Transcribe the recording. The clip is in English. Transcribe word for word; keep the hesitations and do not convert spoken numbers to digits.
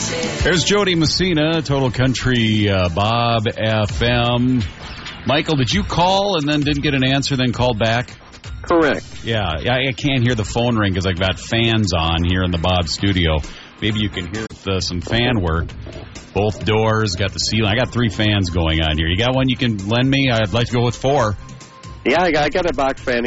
There's Jody Messina, Total Country uh, Bob F M. Michael, did you call and then didn't get an answer, then called back? Correct. Yeah, I can't hear the phone ring because I've got fans on here in the Bob studio. Maybe you can hear the, some fan work. Both doors, got the ceiling. I got three fans going on here. You got one you can lend me? I'd like to go with four. Yeah, I got, I got a box fan